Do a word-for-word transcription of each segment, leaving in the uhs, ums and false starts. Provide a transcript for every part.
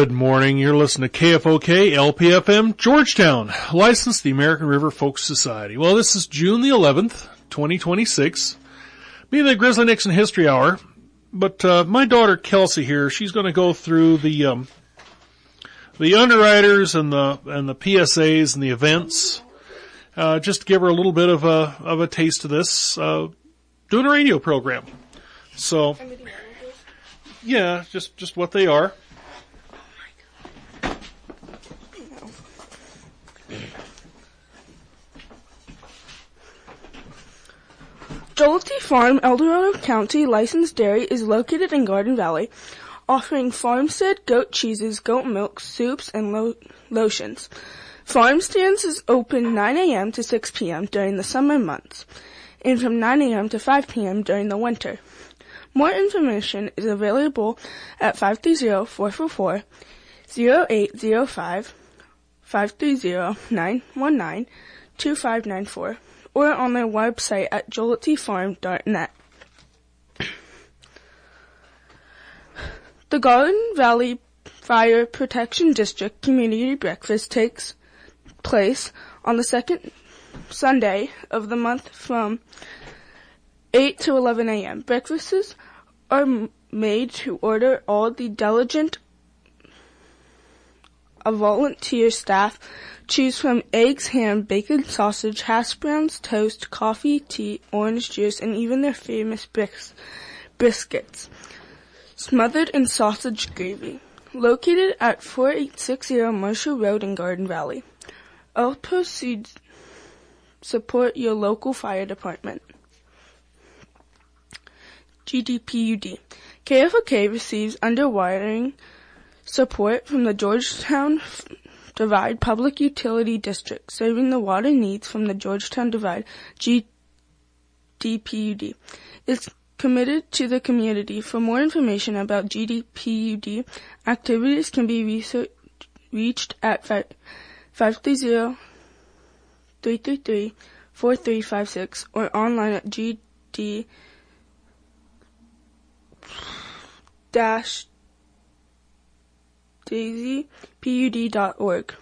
Good morning. You're listening to K F O K L P F M Georgetown, licensed the American River Folk Society. Well, this is June the eleventh, twenty twenty-six. Being the Grizzly Nixon History Hour, but uh, my daughter Kelsey here, she's going to go through the um, the underwriters and the and the P S As and the events, uh, just to give her a little bit of a of a taste of this, uh, doing a radio program. So, yeah, just just what they are. Jollity Farm, El Dorado County licensed dairy is located in Garden Valley, offering farmstead goat cheeses, goat milk, soups, and lo- lotions. Farm stands is open nine a.m. to six p.m. during the summer months, and from nine a.m. to five p.m. during the winter. More information is available at five three zero, four four four, zero eight zero five, five three zero, nine one nine, two five nine four. Or on their website at jollity farm dot net. The Garden Valley Fire Protection District Community Breakfast takes place on the second Sunday of the month from eight to eleven a.m. Breakfasts are made to order. All the diligent a volunteer staff choose from eggs, ham, bacon, sausage, hash browns, toast, coffee, tea, orange juice, and even their famous bris- biscuits, smothered in sausage gravy. Located at forty-eight sixty Marshall Road in Garden Valley. All proceeds support your local fire department. G D P U D. K F O K receives underwriting support from the Georgetown Divide Public Utility District, serving the water needs from the Georgetown Divide. G D P U D is committed to the community. For more information about G D P U D activities can be research, reached at five three zero, three three three, four three five six or online at G D dash daisy p u d dot org.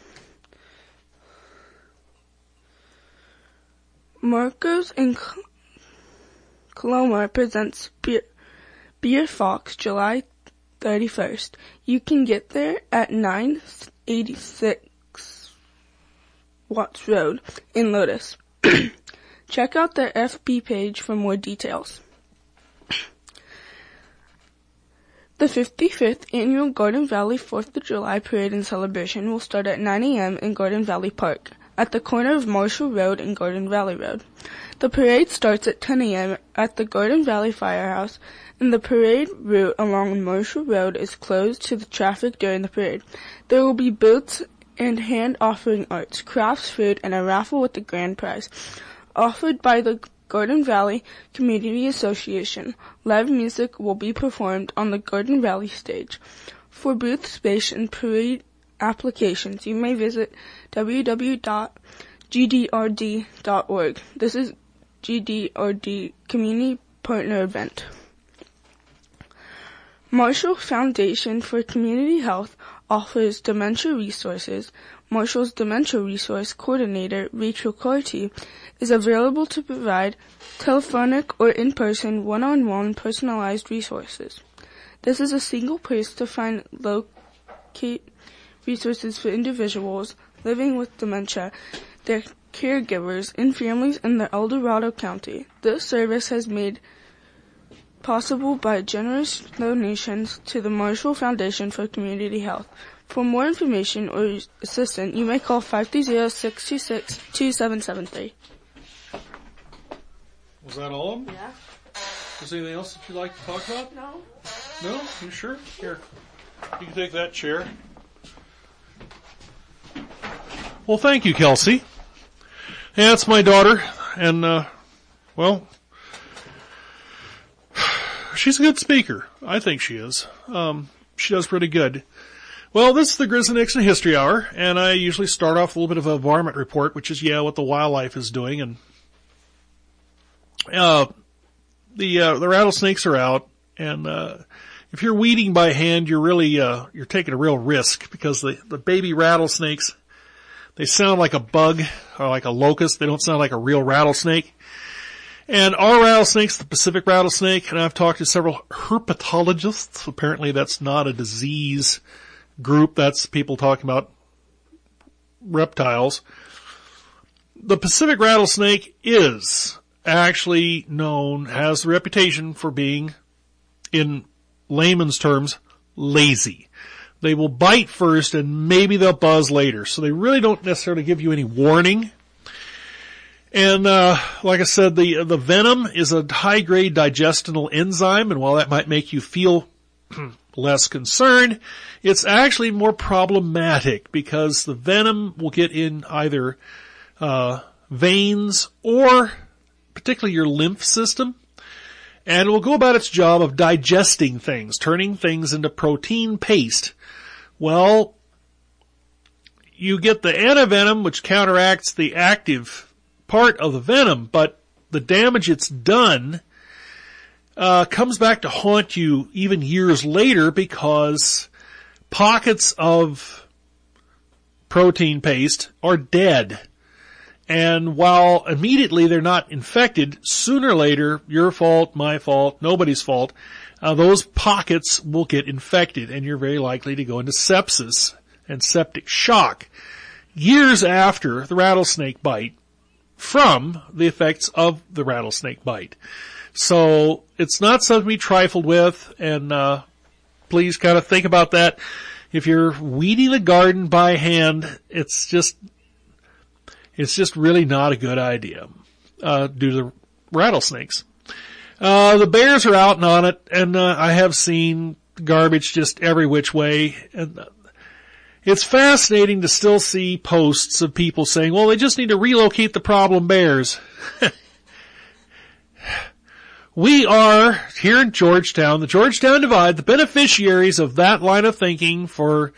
Marcos and Coloma presents Beer, Beer Fox July thirty-first. You can get there at nine eighty-six Watts Road in Lotus. Check out their F B page for more details. The fifty-fifth Annual Garden Valley fourth of July Parade and Celebration will start at nine a.m. in Garden Valley Park, at the corner of Marshall Road and Garden Valley Road. The parade starts at ten a.m. at the Garden Valley Firehouse, and the parade route along Marshall Road is closed to the traffic during the parade. There will be booths and hand-offering arts, crafts, food, and a raffle with the grand prize, offered by the Garden Valley Community Association. Live music will be performed on the Garden Valley stage. For booth space and parade applications, you may visit w w w dot g d r d dot org. This is G D R D Community Partner Event. Marshall Foundation for Community Health offers dementia resources. Marshall's Dementia Resource Coordinator, Rachel Carty, is available to provide telephonic or in-person, one-on-one personalized resources. This is a single place to find locate resources for individuals living with dementia, their caregivers, and families in the El Dorado County. This service has made possible by generous donations to the Marshall Foundation for Community Health. For more information or assistance, you may call five three zero, six two six, two seven seven three. Was that all of them? Yeah. Is there anything else that you'd like to talk about? No. No? You sure? Here. You can take that chair. Well, thank you, Kelsey. Yeah, that's my daughter. And, uh, well, she's a good speaker. I think she is. Um, she does pretty good. Well, this is the Grizzly Nixon History Hour, and I usually start off with a little bit of a varmint report, which is, yeah, what the wildlife is doing. And uh the uh, the rattlesnakes are out, and uh if you're weeding by hand, you're really, uh, you're taking a real risk because the, the baby rattlesnakes, they sound like a bug or like a locust. They don't sound like a real rattlesnake. And our rattlesnakes, the Pacific rattlesnake, and I've talked to several herpetologists. Apparently that's not a disease group. That's people talking about reptiles. The Pacific rattlesnake is actually known, has a reputation for being, in layman's terms, lazy. They will bite first and maybe they'll buzz later. So they really don't necessarily give you any warning. And, uh, like I said, the, the venom is a high-grade digestional enzyme, and while that might make you feel less concerned, it's actually more problematic because the venom will get in either, uh, veins or particularly your lymph system, and it will go about its job of digesting things, turning things into protein paste. Well, you get the antivenom, which counteracts the active part of the venom, but the damage it's done uh comes back to haunt you even years later because pockets of protein paste are dead. And while immediately they're not infected, sooner or later, your fault, my fault, nobody's fault, uh, those pockets will get infected and you're very likely to go into sepsis and septic shock years after the rattlesnake bite, from the effects of the rattlesnake bite. So it's not something to be trifled with, and uh please kind of think about that. If you're weeding the garden by hand, it's just it's just really not a good idea uh due to the rattlesnakes. Uh the bears are out and on it, and uh, I have seen garbage just every which way, and uh, it's fascinating to still see posts of people saying, well, they just need to relocate the problem bears. We are, here in Georgetown, the Georgetown Divide, the beneficiaries of that line of thinking for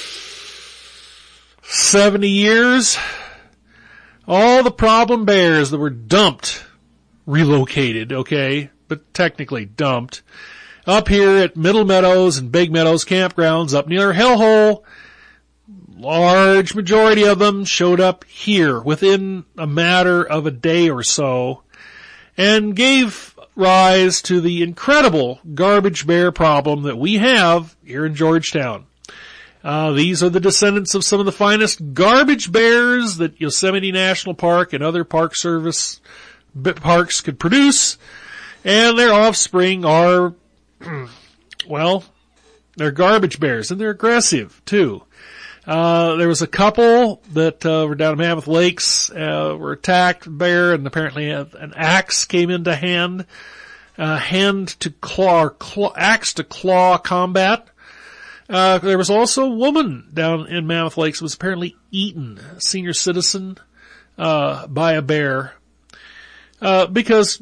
seventy years. All the problem bears that were dumped, relocated, okay, but technically dumped, up here at Middle Meadows and Big Meadows campgrounds up near Hellhole. Large majority of them showed up here within a matter of a day or so and gave rise to the incredible garbage bear problem that we have here in Georgetown. Uh, these are the descendants of some of the finest garbage bears that Yosemite National Park and other Park Service parks could produce, and their offspring are, well, they're garbage bears, and they're aggressive too. Uh, there was a couple that, uh, were down at Mammoth Lakes, uh, were attacked bear, and apparently an axe came into hand, uh, hand to claw, claw axe to claw combat. Uh, there was also a woman down in Mammoth Lakes who was apparently eaten, a senior citizen, uh, by a bear. Uh, because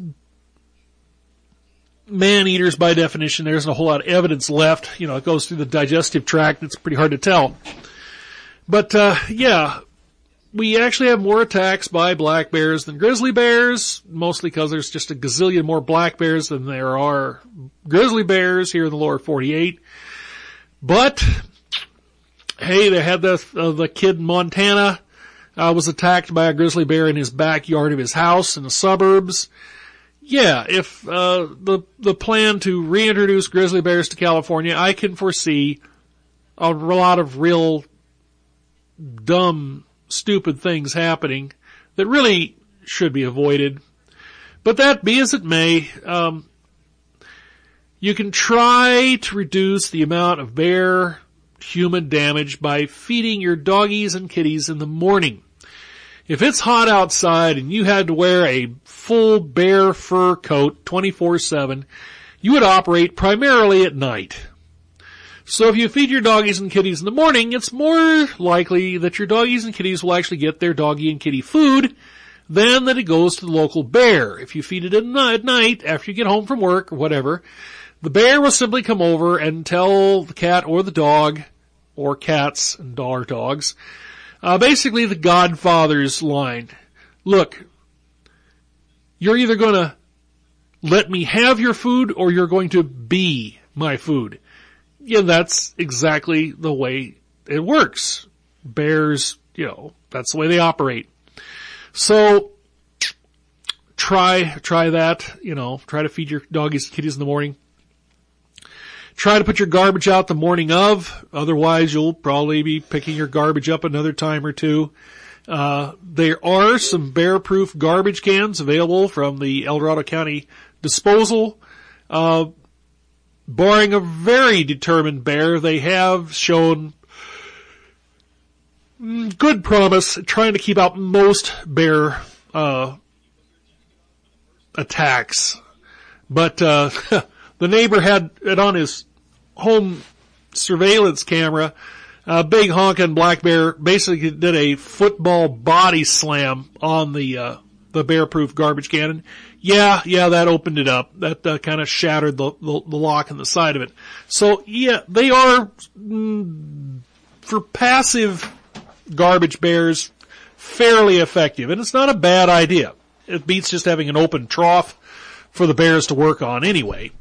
man-eaters, by definition, there isn't a whole lot of evidence left. You know, it goes through the digestive tract. It's pretty hard to tell. But, uh, yeah, we actually have more attacks by black bears than grizzly bears, mostly because there's just a gazillion more black bears than there are grizzly bears here in the lower forty-eight. But, hey, they had the, uh, the kid in Montana, uh, was attacked by a grizzly bear in his backyard of his house in the suburbs. Yeah, if, uh, the, the plan to reintroduce grizzly bears to California, I can foresee a lot of real dumb, stupid things happening that really should be avoided. But that be as it may, um, you can try to reduce the amount of bear human damage by feeding your doggies and kitties in the morning. If it's hot outside and you had to wear a full bear fur coat twenty-four seven, you would operate primarily at night. So if you feed your doggies and kitties in the morning, it's more likely that your doggies and kitties will actually get their doggy and kitty food than that it goes to the local bear. If you feed it at night after you get home from work or whatever, the bear will simply come over and tell the cat or the dog, or cats and our dogs, uh, basically the Godfather's line. Look, you're either going to let me have your food or you're going to be my food. Yeah, that's exactly the way it works. Bears, you know, that's the way they operate. So, try, try that, you know, try to feed your doggies and kitties in the morning. Try to put your garbage out the morning of, otherwise you'll probably be picking your garbage up another time or two. Uh, there are some bear-proof garbage cans available from the El Dorado County Disposal. Uh, barring a very determined bear, they have shown good promise trying to keep out most bear, uh, attacks. But, uh, the neighbor had it on his home surveillance camera. A big honking black bear basically did a football body slam on the, uh, the bear-proof garbage can. Yeah, yeah, that opened it up. That, uh, kind of shattered the, the, the lock in the side of it. So, yeah, they are, mm, for passive garbage bears, fairly effective. And it's not a bad idea. It beats just having an open trough for the bears to work on anyway.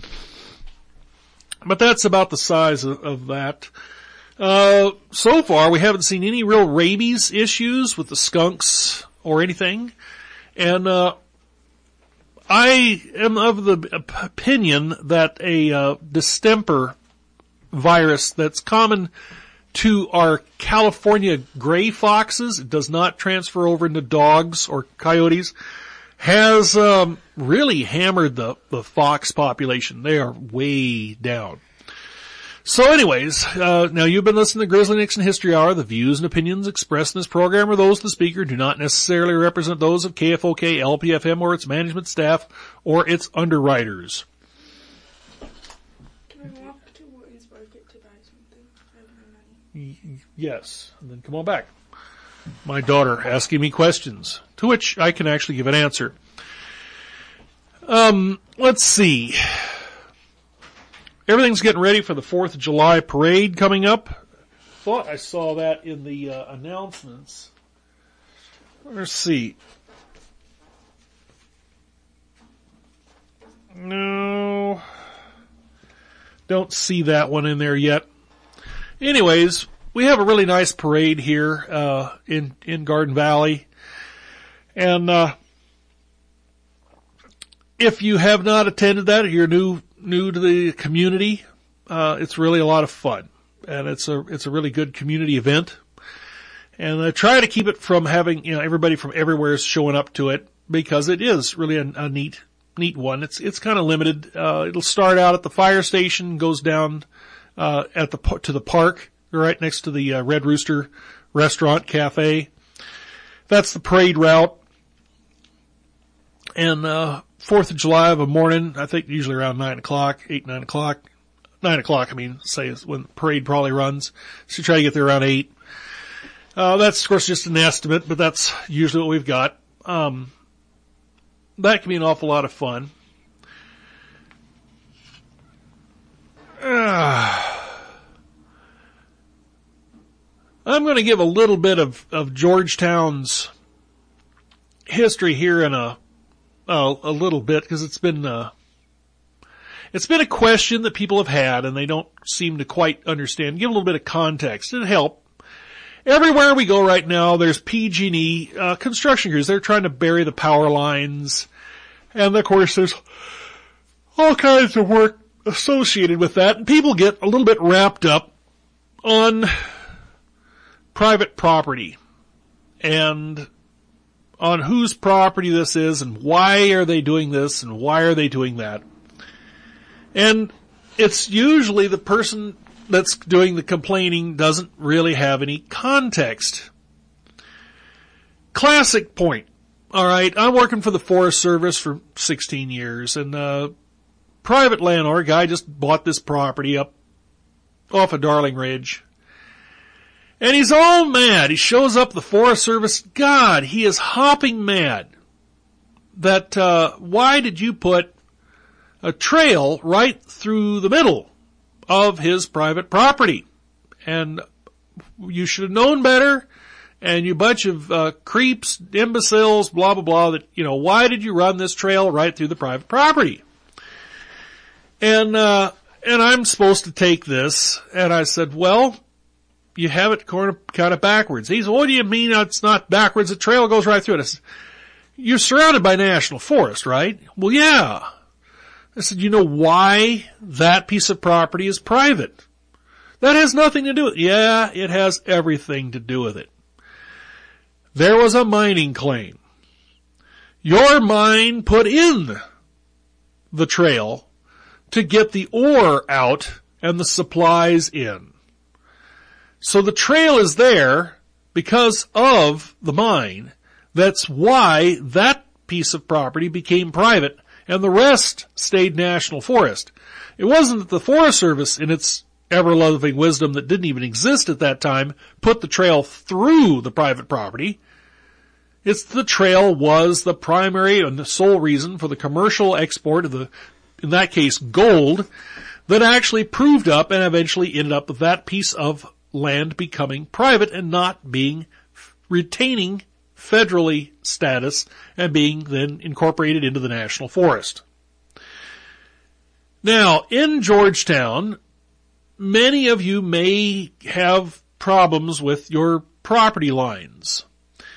But that's about the size of, of that. Uh, so far we haven't seen any real rabies issues with the skunks or anything. And, uh, I am of the opinion that a, uh, distemper virus that's common to our California gray foxes, it does not transfer over into dogs or coyotes, has, um, really hammered the, the fox population. They are way down. So anyways, uh, now you've been listening to Grizzly Nixon History Hour. The views and opinions expressed in this program are those of the speaker, do not necessarily represent those of K F O K, L P F M, or its management staff, or its underwriters. Can I walk to Wharton's Market to buy something? I have no money. Y- yes, and then come on back. My daughter asking me questions, to which I can actually give an answer. Um, let's see. Everything's getting ready for the fourth of July parade coming up. Thought I saw that in the uh, announcements. Let's see. No. Don't see that one in there yet. Anyways, we have a really nice parade here, uh, in, in Garden Valley. And, uh, if you have not attended that, or you're new, new to the community, uh, it's really a lot of fun. And it's a, it's a really good community event. And I try to keep it from having, you know, everybody from everywhere showing up to it, because it is really a, a neat, neat one. It's, it's kind of limited. Uh, it'll start out at the fire station, goes down, uh, at the, to the park, right next to the uh, Red Rooster Restaurant Cafe. That's the parade route. And, uh, fourth of July of a morning, I think usually around nine o'clock, eight, nine o'clock, nine o'clock, I mean, say is when the parade probably runs. So you try to get there around eight. Uh, that's of course just an estimate, but that's usually what we've got. Um, that can be an awful lot of fun. Uh, I'm going to give a little bit of, of Georgetown's history here in a, uh, a little bit, because it's been, uh, it's been a question that people have had and they don't seem to quite understand. Give a little bit of context. It'd help. Everywhere we go right now, there's P G and E, uh, construction crews. They're trying to bury the power lines. And of course there's all kinds of work associated with that. And people get a little bit wrapped up on private property and on whose property this is and why are they doing this and why are they doing that. And it's usually the person that's doing the complaining doesn't really have any context. Classic point. All right, I'm working for the Forest Service for sixteen years, and uh private landlord guy just bought this property up off of Darling Ridge. And he's all mad. He shows up at the Forest Service. God, he is hopping mad. That, uh, why did you put a trail right through the middle of his private property? And you should have known better. And you bunch of, uh, creeps, imbeciles, blah, blah, blah, that, you know, why did you run this trail right through the private property? And, uh, and I'm supposed to take this, and I said, well, you have it kind of backwards. He said, what do you mean it's not backwards? The trail goes right through it. I said, you're surrounded by national forest, right? Well, yeah. I said, you know why that piece of property is private? That has nothing to do with it. Yeah, it has everything to do with it. There was a mining claim. Your mine put in the trail to get the ore out and the supplies in. So the trail is there because of the mine. That's why that piece of property became private and the rest stayed national forest. It wasn't that the Forest Service, in its ever-loving wisdom that didn't even exist at that time, put the trail through the private property. It's the trail was the primary and the sole reason for the commercial export of the, in that case, gold, that actually proved up and eventually ended up with that piece of land becoming private and not being, retaining federally status and being then incorporated into the national forest. Now, in Georgetown, many of you may have problems with your property lines.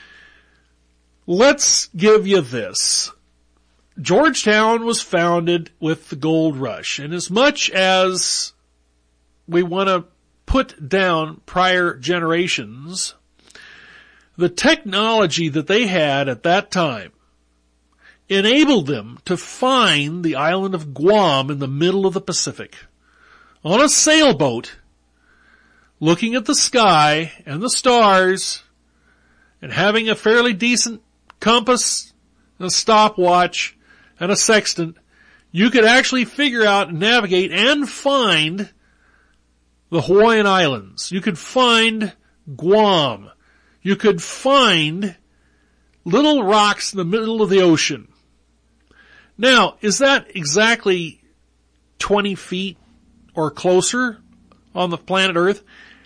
Let's give you this. Georgetown was founded with the gold rush, and as much as we want to put down prior generations, the technology that they had at that time enabled them to find the island of Guam in the middle of the Pacific on a sailboat, looking at the sky and the stars and having a fairly decent compass and a stopwatch and a sextant. You could actually figure out and navigate and find the Hawaiian Islands. You could find Guam. You could find little rocks in the middle of the ocean. Now, is that exactly twenty feet or closer on the planet Earth?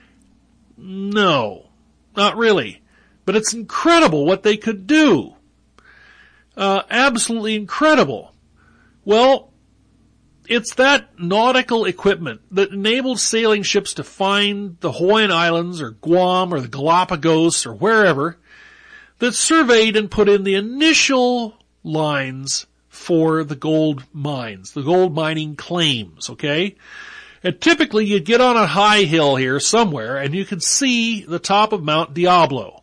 No, not really. But it's incredible what they could do. Uh, absolutely incredible. Well, it's that nautical equipment that enabled sailing ships to find the Hawaiian Islands or Guam or the Galapagos or wherever that surveyed and put in the initial lines for the gold mines, the gold mining claims, okay? And typically you'd get on a high hill here somewhere and you could see the top of Mount Diablo.